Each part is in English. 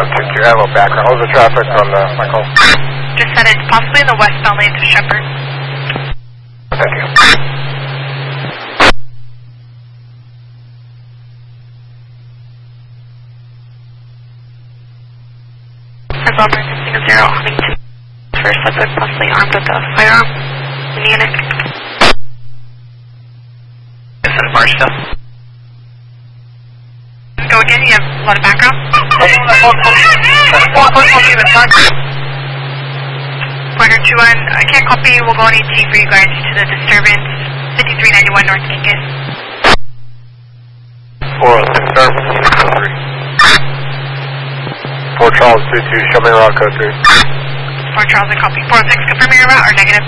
2Q, I have a little background. What was the traffic on my call? Just said it's possibly in the westbound lanes of Shepherd. Thank you. Result emergency 0, Huntington. First subject possibly armed with a firearm in the unit. Yes, in Barstow. Go again, you have a lot of background. Pointer 2-1, I can't copy, we'll go on ET for you guys to the disturbance, 5391 North Genghis. 406 service, 3. 4 Charles 22, show me route code 3. 4 Charles, I copy. 406, confirm your route or negative?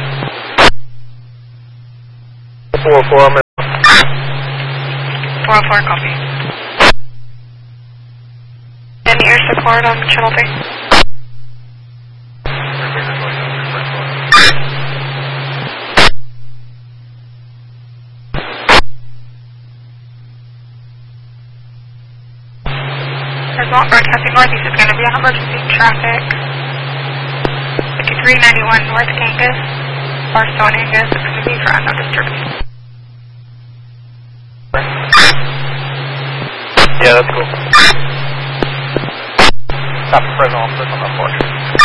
404, I'm in. 404, copy. Any air support on channel 3? Result broadcasting northeast is going to be on emergency traffic. 5391 North Genghis, Barstow Genghis, it's going to be for unknown disturbance. Yeah, that's cool. Stop the present officer on the porch.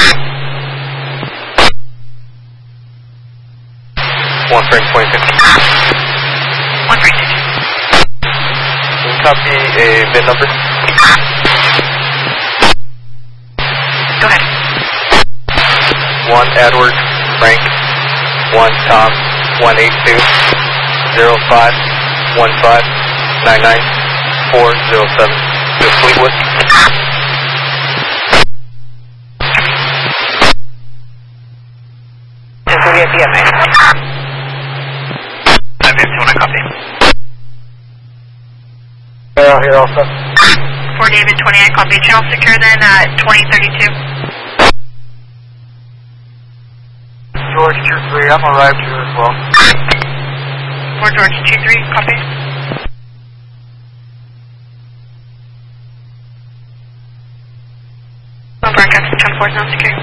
1 frame 26. 1 frame 6. Can you copy a VIN number? Go ahead. 1 Edward Frank 1 Tom 182 05 15 99 407 to Fleetwood. This will be a DMA. I'm in, want to copy. Yeah, here also. 4 David 28, copy. Channel secure then at 2032. George 23, I'm arrived here as well. 4 George 23, copy. No broadcast 24 sound secure.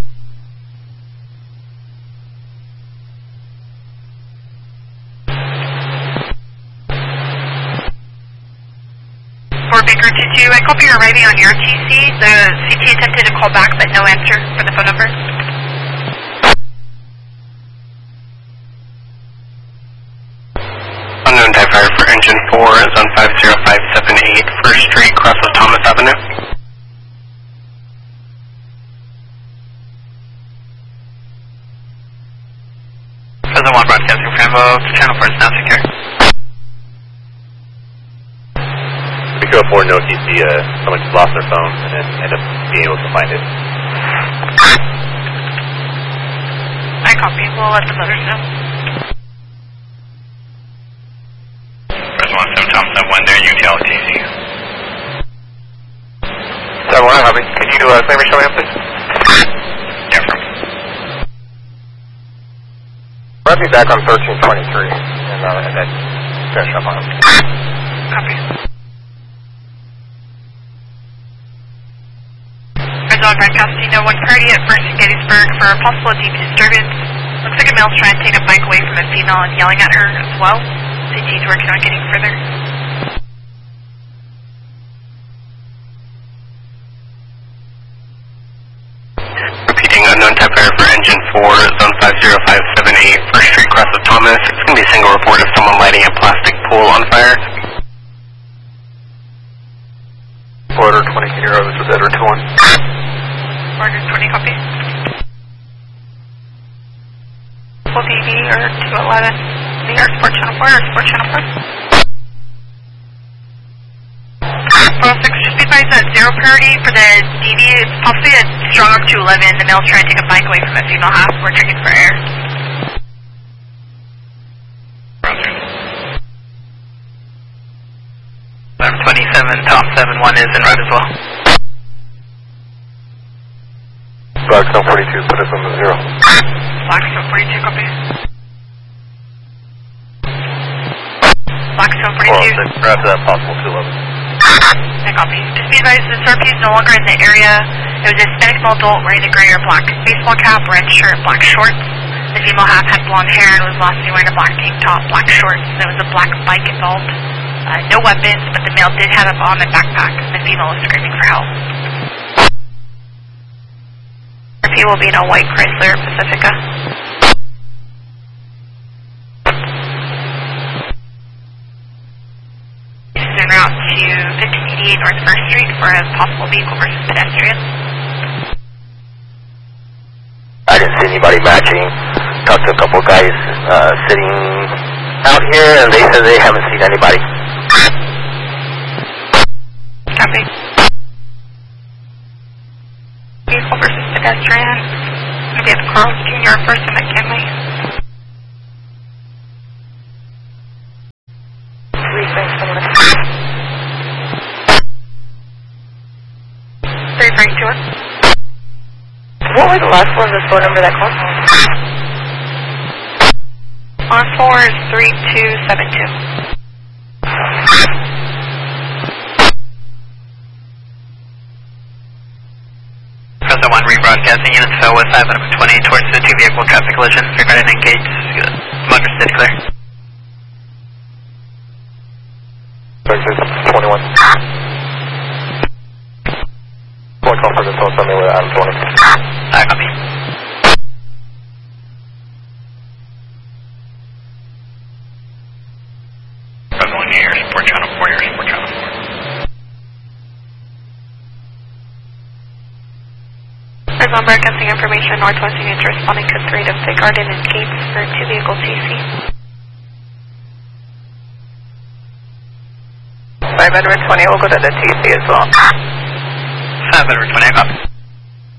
Baker 22, I copy you're arriving on your TC. The CT attempted to call back, but no answer for the phone number. Unknown type fire for engine 4 is on 50578 First Street, crosses Thomas Avenue. Present 1 broadcasting Frambo to channel 4 is now secure. 204 no TC, someone just lost their phone and then ended up being able to find it. I copy, we'll let the others know. Present 17 Thompson 1 there, UTL TC. 7-1, Hobby. Can you claim me show me up, please? Yeah, from. I'll be back on 1323 and then finish up on him. Copy. Result broadcasting no 130 at First and Gettysburg for a possible deep disturbance. Looks like a male's trying to take a bike away from a female and yelling at her as well. CT's working on getting further. Repeating, unknown type fire for engine 4, zone 50578 First Street, cross of Thomas. It's going to be a single report of someone lighting a plastic pool on fire. Order 20, can you roll this with Edward 21? Order 20, copy. Full DV or 211. New York Sport Channel 4 or Sport Channel 4? 406, just be advised that 0 priority for the DV. It's possibly a strong up to 11. The male's trying to take a bike away from a female half. We're checking for air. Roger. 1127, Tom 71 is en route as well. Blackstone 42, put us on the 0. Blackstone 42, copy. Blackstone 42. 406, perhaps that possible 211. I copy. Just be you guys, the Sorpy is no longer in the area. It was a Hispanic male adult wearing a gray or black baseball cap, red shirt, black shorts. The female half had blonde hair and was last seen wearing a black tank top, black shorts. There was a black bike involved. No weapons, but the male did have a bomb and backpack. The female was screaming for help. Sorpy will be in a white Chrysler Pacifica. En route to 1588 North 1st Street for a possible vehicle versus pedestrian. I didn't see anybody matching. Talked to a couple guys sitting out here, and they said they haven't seen anybody. Copy. Vehicle versus pedestrian. We have Carl Jr. first in McKinley. Referring to it. What was the last one of the phone number that called? Last 4 is 3272. Present 1 rebroadcasting units fell with 520 towards the 2 vehicle traffic collision. Regarding engaged, motor steady clear. 21. Call for the phone, tell me where I'm 20. Copy. Present 1 here, support channel 4 here, support channel 4. Present on broadcasting information, Northwest units responding to 3 to Big Garden and Gates for 2 vehicle TC. 520 will go to the TC as well. 520, copy.